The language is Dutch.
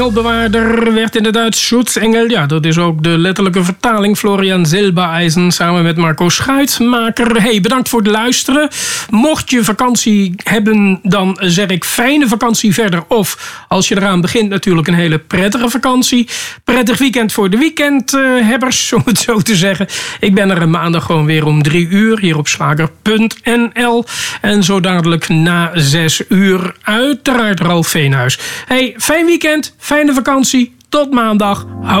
Engelbewaarder werd in het Duits Schutzengel. Ja, dat is ook de letterlijke vertaling. Florian Silbereisen samen met Marco Schuitmaker. Hey, bedankt voor het luisteren. Mocht je vakantie hebben, dan zeg ik fijne vakantie verder. Of als je eraan begint, natuurlijk een hele prettige vakantie. Prettig weekend voor de weekendhebbers, om het zo te zeggen. Ik ben er maandag gewoon weer om 3 uur hier op slager.nl. En zo dadelijk na 6 uur uiteraard Ralf Veenhuis. Hey, fijn weekend, fijne vakantie. Tot maandag.